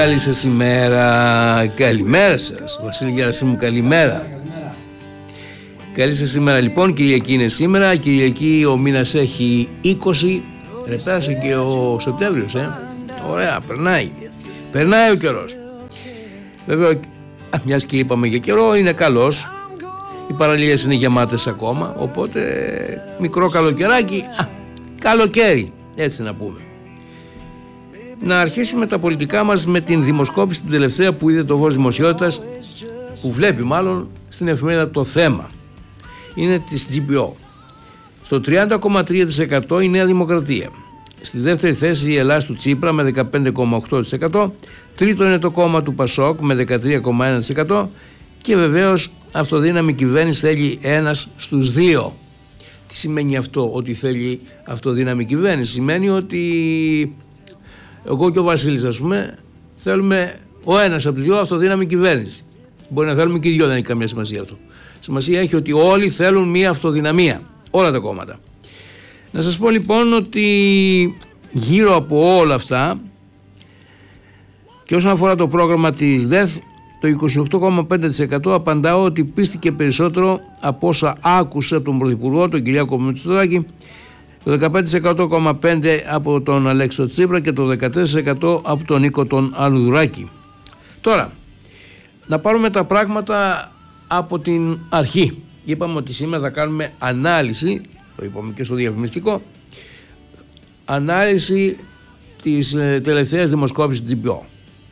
Καλή σας ημέρα. Καλημέρα σας Βασίλη Γερασίμου, καλημέρα. Καλή σας ημέρα. Λοιπόν, Κυριακή είναι σήμερα. Κυριακή ο μήνας έχει 20. Πέρασε και ο Σεπτέμβριος, Ωραία, περνάει ο καιρός. Βέβαια, μιας και είπαμε για καιρό, είναι καλός. Οι παραλίες είναι γεμάτες ακόμα. Οπότε μικρό καλοκαιράκι, καλοκαίρι, έτσι να πούμε. Να αρχίσουμε τα πολιτικά μας με την δημοσκόπηση την τελευταία που είδε το Φως Δημοσιότητας, που βλέπει μάλλον στην εφημερίδα Το Θέμα. Είναι της GPO. Στο 30,3% η Νέα Δημοκρατία. Στη δεύτερη θέση η Ελλάς του Τσίπρα με 15,8%. Τρίτο είναι το κόμμα του Πασόκ με 13,1%. Και βεβαίως αυτοδύναμη κυβέρνηση θέλει ένας στους δύο. Τι σημαίνει αυτό, ότι θέλει αυτοδύναμη κυβέρνηση? Σημαίνει ότι εγώ και ο Βασίλης, ας πούμε, θέλουμε ο ένας από τους δυο αυτοδύναμη κυβέρνηση. Μπορεί να θέλουμε και οι δυο, δεν έχει καμία σημασία αυτό. Σημασία έχει ότι όλοι θέλουν μια αυτοδυναμία, όλα τα κόμματα. Να σας πω λοιπόν ότι γύρω από όλα αυτά και όσον αφορά το πρόγραμμα της ΔΕΘ, το 28,5% απαντάω ότι πίστηκε περισσότερο από όσα άκουσε από τον Πρωθυπουργό, τον Κυριάκο Μητσοτάκη, το 15,5% από τον Αλέξη Τσίπρα και το 14% από τον Νίκο τον Ανδρουλάκη. Τώρα, να πάρουμε τα πράγματα από την αρχή. Είπαμε ότι σήμερα θα κάνουμε ανάλυση, το είπαμε και στο διαφημιστικό, ανάλυση της τελευταίας δημοσκόπησης της GPO.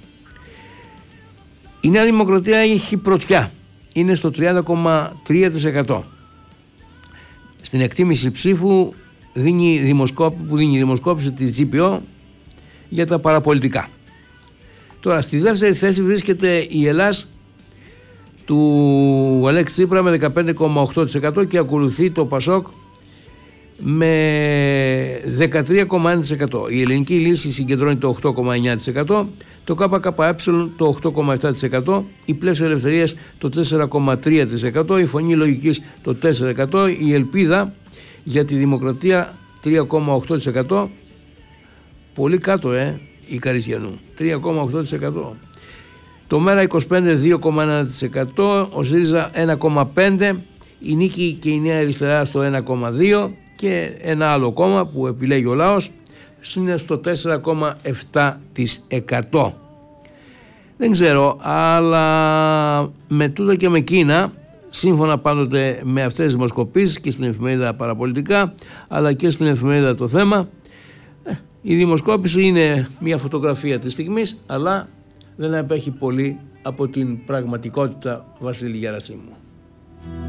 Η Νέα Δημοκρατία έχει πρωτιά, είναι στο 30,3%. Στην εκτίμηση ψήφου που δίνει η δημοσκόπηση της GPO για τα παραπολιτικά. Τώρα, στη δεύτερη θέση βρίσκεται η Ελλάς του Αλέξη Τσίπρα με 15,8% και ακολουθεί το Πασόκ με 13,1%. Η Ελληνική Λύση συγκεντρώνει το 8,9%, το ΚΚΕ το 8,7%, η Πλεύση Ελευθερίας το 4,3%, η Φωνή Λογικής το 4%, η Ελπίδα για τη Δημοκρατία 3,8%, πολύ κάτω η Καριστιανού, 3,8%. Το Μέρα 25 2,1%, ο ΣΥΡΙΖΑ 1,5%, η Νίκη και η Νέα Αριστερά στο 1,2% και ένα άλλο κόμμα που επιλέγει ο λαός είναι στο 4,7%. Δεν ξέρω, αλλά με τούτα και με εκείνα, σύμφωνα πάντοτε με αυτές τις δημοσκοπήσεις και στην εφημερίδα Παραπολιτικά αλλά και στην εφημερίδα Το Θέμα, η δημοσκόπηση είναι μια φωτογραφία της στιγμής, αλλά δεν απέχει πολύ από την πραγματικότητα, Βασίλη Γερασίμου.